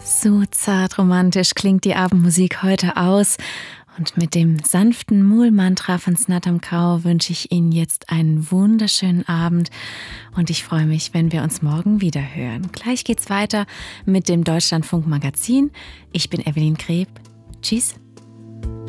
So zart romantisch klingt die Abendmusik heute aus. Und mit dem sanften Mool-Mantra von Snatam Kaur wünsche ich Ihnen jetzt einen wunderschönen Abend. Und ich freue mich, wenn wir uns morgen wieder hören. Gleich geht's weiter mit dem Deutschlandfunk Magazin. Ich bin Evelyn Greb. Tschüss.